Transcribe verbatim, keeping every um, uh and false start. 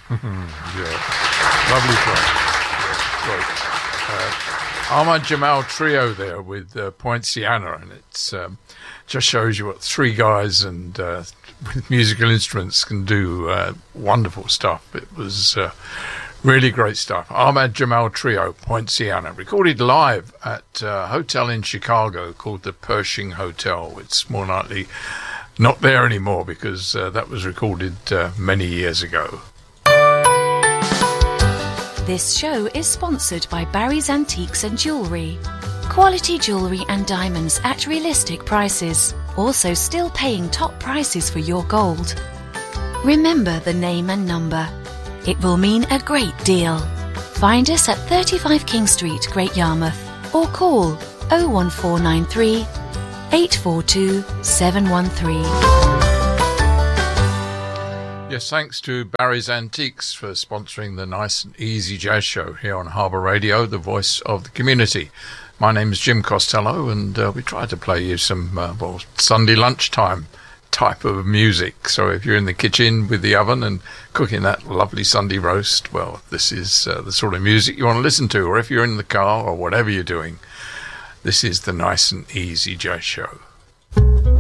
Yeah, lovely track. Yeah, great. Uh, Ahmad Jamal Trio there with uh, Poinciana, and it's um, just shows you what three guys and uh, with musical instruments can do. Uh, wonderful stuff. It was uh, really great stuff. Ahmad Jamal Trio, Poinciana, recorded live at a hotel in Chicago called the Pershing Hotel. It's more likely not there anymore because uh, that was recorded uh, many years ago. This show is sponsored by Barry's Antiques and Jewellery. Quality jewellery and diamonds at realistic prices. Also still paying top prices for your gold. Remember the name and number. It will mean a great deal. Find us at thirty-five King Street, Great Yarmouth, or call oh one four nine three, eight four two, seven one three. Yes, thanks to Barry's Antiques for sponsoring the Nice and Easy Jazz Show here on Harbour Radio, the voice of the community. My name is Jim Costello, and uh, we try to play you some uh, well, Sunday lunchtime type of music. So if you're in the kitchen with the oven and cooking that lovely Sunday roast, well, this is uh, the sort of music you want to listen to. Or if you're in the car or whatever you're doing, this is the Nice and Easy Jazz Show.